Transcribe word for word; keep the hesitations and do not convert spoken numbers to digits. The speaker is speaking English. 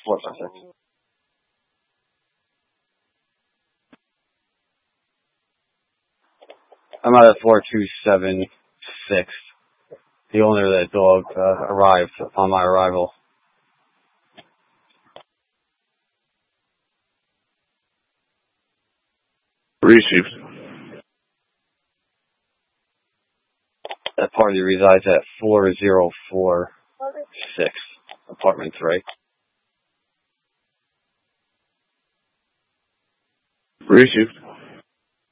four five six. I'm out at four two seven six. The owner of that dog uh, arrived upon my arrival. Received. That party resides at four zero four six, apartment three. Received.